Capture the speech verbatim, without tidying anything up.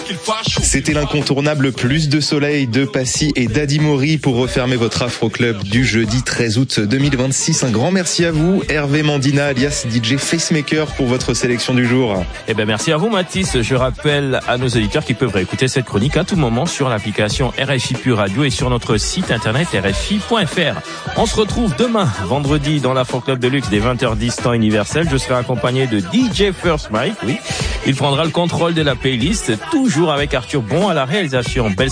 C'était l'incontournable Plus de Soleil de Passy et Daddy Mori pour refermer votre Afro Club du jeudi treize août deux mille vingt-six. Un grand merci à vous, Hervé Mandina alias D J Facemaker, pour votre sélection du jour. Eh ben merci à vous Mathis. Je rappelle à nos auditeurs qu'ils peuvent réécouter cette chronique à tout moment sur l'application R F I Pure Radio et sur notre site internet r f i point f r. On se retrouve demain, vendredi, dans l'Afro Club de Luxe dès vingt heures dix temps universel. Je serai accompagné de D J First Mike, oui. Il prendra le contrôle de la playlist, toujours avec Arthur Bon à la réalisation. Belle